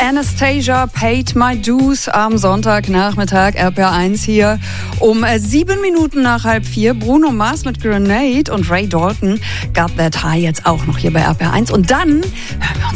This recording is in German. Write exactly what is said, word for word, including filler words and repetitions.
Anastasia, Paid My Dues am Sonntagnachmittag, R P R eins hier. Um äh, sieben Minuten nach halb vier, Bruno Mars mit Grenade und Ray Dalton, Got That High jetzt auch noch hier bei R P R eins. Und dann hören wir uns